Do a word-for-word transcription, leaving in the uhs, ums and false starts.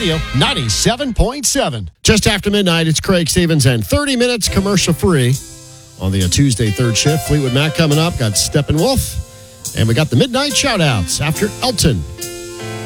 Radio ninety-seven point seven. Just after midnight, it's Craig Stevens and thirty minutes commercial free on the uh, Tuesday third shift. Fleetwood Mac coming up. Got Steppenwolf. And we got the midnight shout outs after Elton.